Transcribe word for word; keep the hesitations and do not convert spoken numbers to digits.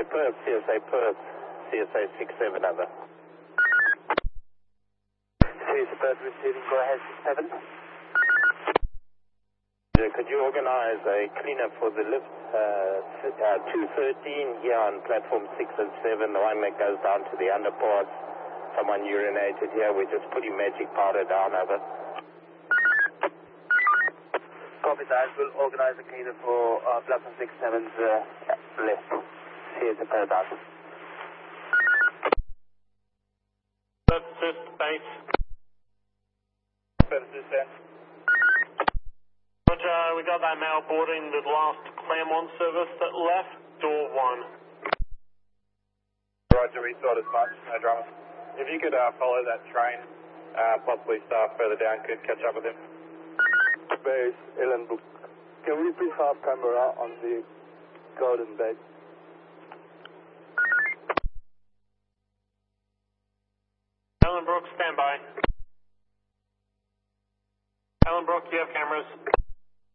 Perth, C S A Perth, C S A six seven over. C S A Perth receiving, go ahead, six seven. Could you organize a cleanup for the lift uh, uh, two thirteen here on platform six and seven, the one that goes down to the underparts? Someone urinated here, we're just putting magic powder down over. Copy that, we'll organize a cleanup for uh, platform six seven's uh, lift. C S A Perth out. That's just base. Perth is there. Roger, we got that mail boarding the last Claremont service that left, door one. Roger, we thought as much, no drama. If you could uh, follow that train, uh, possibly staff further down could catch up with him. Base, Ellenbrook. Can we please have camera on the Golden Bay? Ellenbrook, stand by. Ellenbrook, you have cameras.